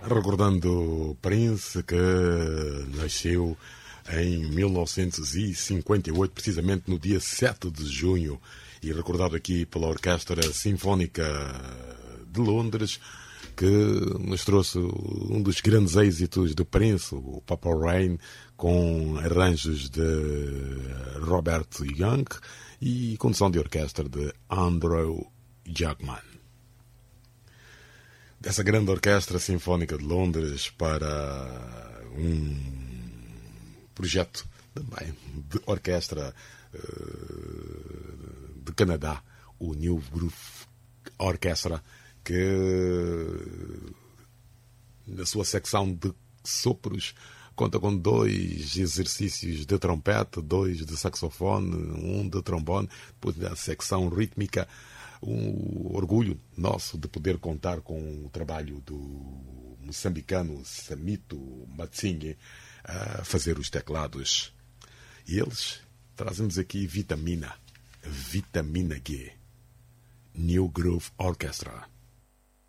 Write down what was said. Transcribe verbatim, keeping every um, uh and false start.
Recordando Prince, que nasceu em mil novecentos e cinquenta e oito, precisamente no dia sete de junho, e recordado aqui pela Orquestra Sinfónica de Londres, que nos trouxe um dos grandes êxitos de Prince, o Purple Rain, com arranjos de Robert Young e condução de orquestra de Andrew Jackman. Dessa grande Orquestra Sinfónica de Londres para um projeto também de orquestra uh, de Canadá, o New Groove Orchestra, que na sua secção de sopros conta com dois exercícios de trompete, dois de saxofone, um de trombone, depois da secção rítmica. Um orgulho nosso de poder contar com o trabalho do moçambicano Samito Matsinge a fazer os teclados. E eles trazem-nos aqui Vitamina, Vitamina G, New Groove Orchestra.